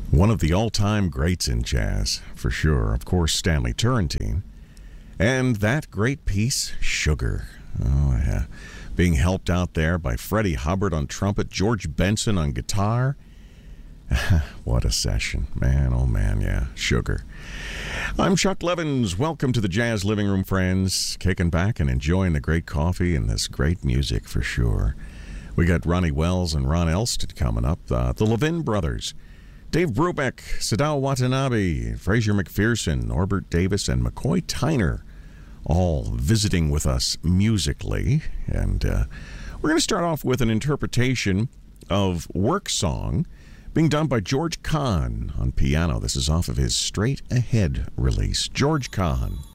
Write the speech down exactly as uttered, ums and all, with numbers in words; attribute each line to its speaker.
Speaker 1: One of the all-time greats in jazz, for sure. Of course, Stanley Turrentine. And that great piece, Sugar. Oh, yeah. Being helped out there by Freddie Hubbard on trumpet, George Benson on guitar. What a session. Man, oh man, yeah. Sugar. I'm Chuck Levins. Welcome to the Jazz Living Room, friends. Kicking back and enjoying the great coffee and this great music, for sure. We got Ronnie Wells and Ron Elstead coming up. Uh, the Levin Brothers. Dave Brubeck, Sadao Watanabe, Fraser McPherson, Norbert Davis, and McCoy Tyner, all visiting with us musically. And uh, we're going to start off with an interpretation of Work Song being done by George Kahn on piano. This is off of his Straight Ahead release. George Kahn.